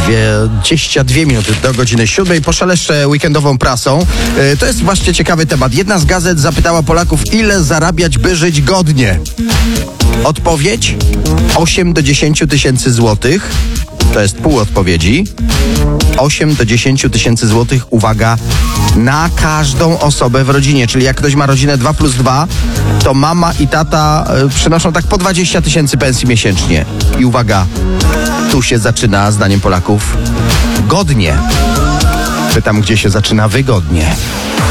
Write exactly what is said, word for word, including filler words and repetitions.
dwadzieścia dwie minuty do godziny siódmej. Poszaleszczę weekendową prasą. To jest właśnie ciekawy temat. Jedna z gazet zapytała Polaków, ile zarabiać, by żyć godnie. Odpowiedź? osiem do dziesięciu tysięcy złotych. To jest pół odpowiedzi. osiem do dziesięciu tysięcy złotych, uwaga, na każdą osobę w rodzinie. Czyli jak ktoś ma rodzinę dwa plus dwa, to mama i tata y, przynoszą tak po dwadzieścia tysięcy pensji miesięcznie. I uwaga, tu się zaczyna, zdaniem Polaków, godnie. Pytam, gdzie się zaczyna wygodnie.